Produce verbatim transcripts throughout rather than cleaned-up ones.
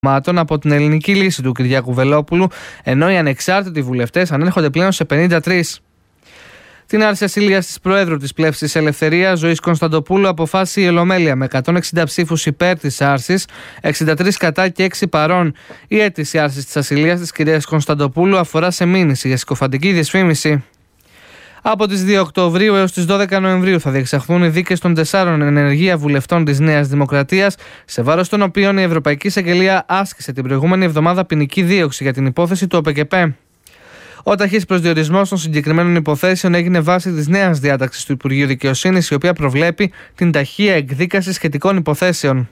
από την ελληνική λύση του Κυριάκου Βελόπουλου, ενώ οι ανεξάρτητοι βουλευτές ανέρχονται πλέον σε πενήντα τρία. Την άρση ασυλίας της Προέδρου της Πλεύσης Ελευθερίας, Ζωής Κωνσταντοπούλου, αποφάσισε η Ολομέλεια με εκατόν εξήντα ψήφους υπέρ της άρσης, εξήντα τρία κατά και έξι παρών. Η αίτηση άρσης της ασυλίας της κυρίας Κωνσταντοπούλου αφορά σε μήνυση για συκοφαντική δυσφήμιση. Από τις δύο Οκτωβρίου έως τις δώδεκα Νοεμβρίου θα διεξαχθούν οι δίκες των τεσσάρων ενεργεία βουλευτών της Νέας Δημοκρατίας, σε βάρος των οποίων η Ευρωπαϊκή Εισαγγελία άσκησε την προηγούμενη εβδομάδα ποινική δίωξη για την υπόθεση του ΟΠΕΚΕΠΕ. Ο ταχύς προσδιορισμός των συγκεκριμένων υποθέσεων έγινε βάσει της νέας διάταξης του Υπουργείου Δικαιοσύνης, η οποία προβλέπει την ταχεία εκδίκαση σχετικών υποθέσεων.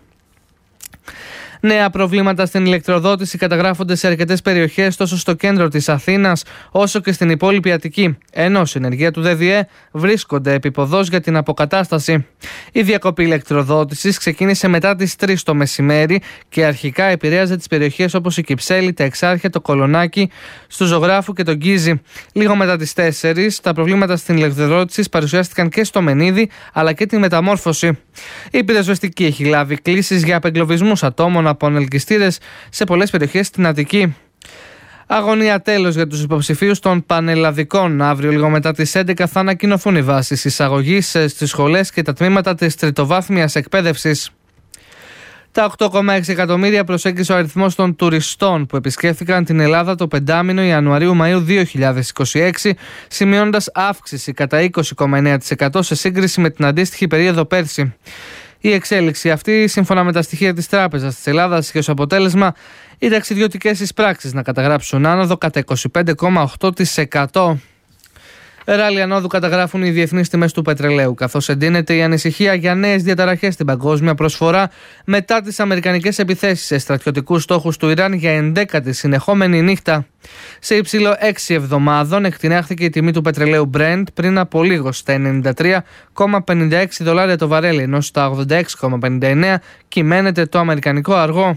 Νέα προβλήματα στην ηλεκτροδότηση καταγράφονται σε αρκετές περιοχές, τόσο στο κέντρο της Αθήνας όσο και στην υπόλοιπη Αττική, ενώ συνεργεία του ΔΔΕ βρίσκονται επί-ποδός για την αποκατάσταση. Η διακοπή ηλεκτροδότησης ξεκίνησε μετά τις τρεις το μεσημέρι και αρχικά επηρέαζε τις περιοχές όπως η Κυψέλη, τα Εξάρχεια, το Κολονάκι, στο Ζωγράφου και τον Γκίζη. Λίγο μετά τις τέσσερις, τα προβλήματα στην ηλεκτροδότηση παρουσιάστηκαν και στο Μενίδη αλλά και τη Μεταμόρφωση. Η πυροσβεστική έχει λάβει κλήσεις για απεγκλωβισμούς ατόμων από ανελκυστήρες σε πολλές περιοχές στην Αττική. Αγωνία τέλος για τους υποψηφίους των πανελλαδικών. Αύριο, λίγο μετά τις έντεκα, θα ανακοινωθούν οι βάσεις εισαγωγής στις σχολές και τα τμήματα της τριτοβάθμιας εκπαίδευσης. Τα οκτώ κόμμα έξι εκατομμύρια προσέγγισε ο αριθμός των τουριστών που επισκέφθηκαν την Ελλάδα το πεντάμηνο Ιανουαρίου-Μαΐου δύο χιλιάδες είκοσι έξι, σημειώνοντας αύξηση κατά είκοσι κόμμα εννέα τοις εκατό σε σύγκριση με την αντίστοιχη περίοδο πέρσι. Η εξέλιξη αυτή, σύμφωνα με τα στοιχεία της Τράπεζας της Ελλάδας, και ως αποτέλεσμα οι ταξιδιωτικές εισπράξεις να καταγράψουν άνοδο κατά είκοσι πέντε κόμμα οκτώ τοις εκατό. Ράλι ανόδου καταγράφουν οι διεθνείς τιμές του πετρελαίου, καθώς εντείνεται η ανησυχία για νέες διαταραχές στην παγκόσμια προσφορά μετά τις αμερικανικές επιθέσεις σε στρατιωτικούς στόχους του Ιράν για ενδέκατη συνεχόμενη νύχτα. Σε υψηλό έξι εβδομάδων εκτινάχθηκε η τιμή του πετρελαίου Brent πριν από λίγο στα ενενήντα τρία κόμμα πενήντα έξι δολάρια το βαρέλι, ενώ στα ογδόντα έξι κόμμα πενήντα εννέα κυμαίνεται το αμερικανικό αργό.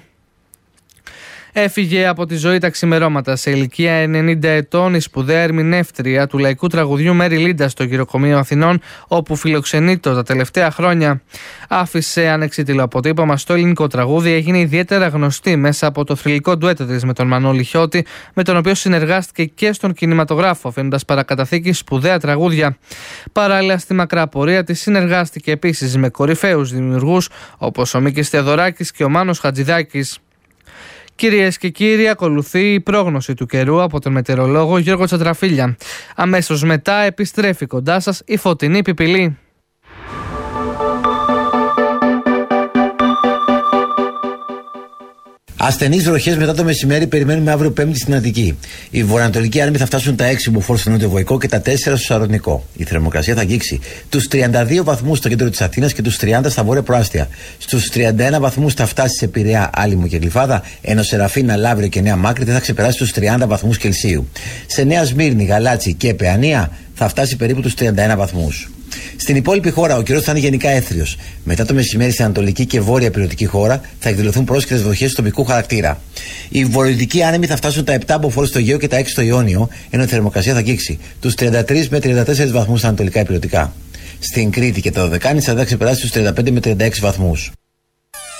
Έφυγε από τη ζωή τα ξημερώματα σε ηλικία ενενήντα ετών η σπουδαία ερμηνεύτρια του λαϊκού τραγουδιού Μέρι Λίντα στο Γυροκομείο Αθηνών, όπου φιλοξενείται τα τελευταία χρόνια. Άφησε ανεξίτηλο αποτύπωμα στο ελληνικό τραγούδι, έγινε ιδιαίτερα γνωστή μέσα από το θρυλικό ντουέτο της με τον Μανώλη Χιώτη, με τον οποίο συνεργάστηκε και στον κινηματογράφο, αφήνοντας παρακαταθήκη σπουδαία τραγούδια. Παράλληλα, στη μακρά πορεία της συνεργάστηκε επίσης με κορυφαίους δημιουργούς όπως ο Μίκης Θεοδωράκης και ο Μάνος Χατζηδάκης. Κυρίες και κύριοι, ακολουθεί η πρόγνωση του καιρού από τον μετεωρολόγο Γιώργο Τσαντραφίλια. Αμέσως μετά επιστρέφει κοντά σας η Φωτεινή Πιπηλή. Ασθενείς βροχές μετά το μεσημέρι περιμένουμε αύριο Πέμπτη στην Αττική. Οι βορειοανατολικοί άνεμοι θα φτάσουν τα έξι μποφόρ στο νότιο Βοϊκό και τα τέσσερα στο Σαρονικό. Η θερμοκρασία θα αγγίξει τους τριάντα δύο βαθμούς στο κέντρο της Αθήνας και τους τριάντα στα βόρεια προάστια. Στους τριάντα ένα βαθμούς θα φτάσει σε Πειραιά, Άλυμο και Γλυφάδα, ενώ σε Ραφίνα, Λαύριο και Νέα Μάκρη δεν θα ξεπεράσει τους τριάντα βαθμούς Κελσίου. Σε Νέα Σμύρνη, Γαλάτσι και Παιανία θα φτάσει περίπου τους τριάντα ένα βαθμούς. Στην υπόλοιπη χώρα ο καιρός θα είναι γενικά έθριος. Μετά το μεσημέρι στην ανατολική και βόρεια υπηρετική χώρα θα εκδηλωθούν πρόσκαιρες βροχές τοπικού χαρακτήρα. Οι βορειοδυτικοί άνεμοι θα φτάσουν τα επτά μποφόρ στο Αιγαίο και τα έξι στο Ιόνιο, ενώ η θερμοκρασία θα αγγίξει τους τριάντα τρία με τριάντα τέσσερα βαθμούς στα ανατολικά υπηρετικά. Στην Κρήτη και τα Δωδεκάνησα θα ξεπεράσει τους τριάντα πέντε με τριάντα έξι βαθμούς.